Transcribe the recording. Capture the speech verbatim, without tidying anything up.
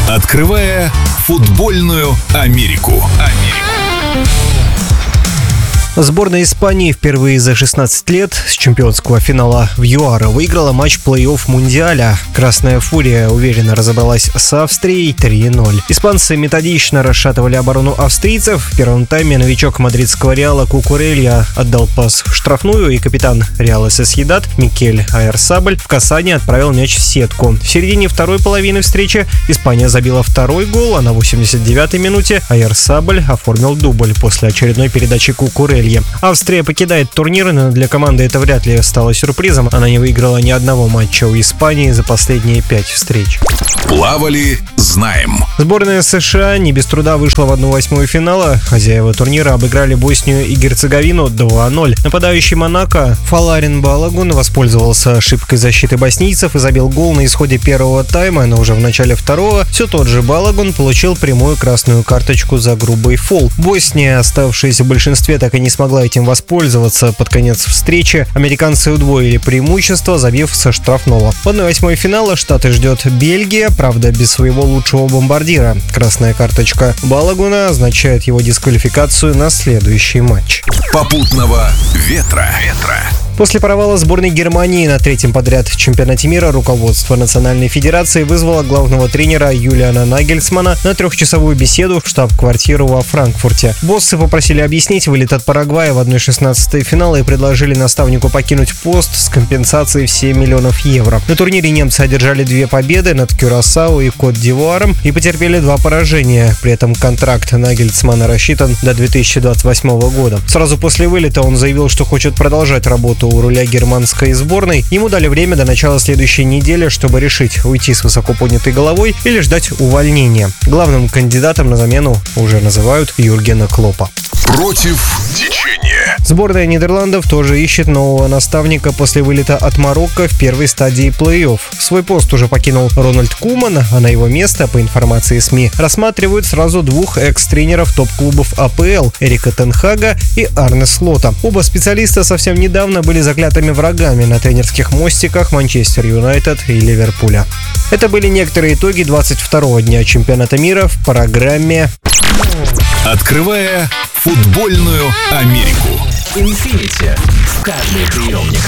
Открывая футбольную Америку. Сборная Испании впервые за шестнадцать лет с чемпионского финала в ЮАР выиграла матч плей-офф Мундиаля. Красная Фурия уверенно разобралась с Австрией три ноль. Испанцы методично расшатывали оборону австрийцев. В первом тайме новичок мадридского Реала Кукурелья отдал пас в штрафную, и капитан Реала Сосьедад Микель Ойярзабаль в касание отправил мяч в сетку. В середине второй половины встречи Испания забила второй гол, а на восемьдесят девятой минуте Ойярзабаль оформил дубль после очередной передачи Кукурелья. Австрия покидает турнир, но для команды это вряд ли стало сюрпризом. Она не выиграла ни одного матча у Испании за последние пять встреч. Плавали, знаем. Сборная США не без труда вышла в одну восьмую финала. Хозяева турнира обыграли Боснию и Герцеговину два ноль. Нападающий Монако Фаларин Балагун воспользовался ошибкой защиты боснийцев и забил гол на исходе первого тайма, но уже в начале второго все тот же Балагун получил прямую красную карточку за грубый фол. Босния, оставшаяся в большинстве, так и не смогла этим воспользоваться. Под конец встречи американцы удвоили преимущество, забив со штрафного. В одной восьмой финала Штаты ждет Бельгия, правда без своего лучшего бомбардира. Красная карточка Балагуна означает его дисквалификацию на следующий матч. Попутного ветра. ветра. После провала сборной Германии на третьем подряд чемпионате мира руководство Национальной Федерации вызвало главного тренера Юлиана Нагельсмана на трехчасовую беседу в штаб-квартиру во Франкфурте. Боссы попросили объяснить вылет от Парагвая в одна шестнадцатая финала и предложили наставнику покинуть пост с компенсацией в семь миллионов евро. На турнире немцы одержали две победы над Кюрасао и Кот-д'Ивуаром и потерпели два поражения. При этом контракт Нагельсмана рассчитан до две тысячи двадцать восьмого года. Сразу после вылета он заявил, что хочет продолжать работу у руля германской сборной. Ему дали время до начала следующей недели, чтобы решить, уйти с высоко поднятой головой или ждать увольнения. Главным кандидатом на замену уже называют Юргена Клоппа. Против течения. Сборная Нидерландов тоже ищет нового наставника после вылета от Марокко в первой стадии плей-офф. Свой пост уже покинул Рональд Куман, а на его место, по информации СМИ, рассматривают сразу двух экс-тренеров топ-клубов АПЛ – Эрика Тен Хага и Арне Слота. Оба специалиста совсем недавно были заклятыми врагами на тренерских мостиках Манчестер Юнайтед и Ливерпуля. Это были некоторые итоги двадцать второго дня чемпионата мира в программе Открывая футбольную Америку. Infinity в каждый приемник.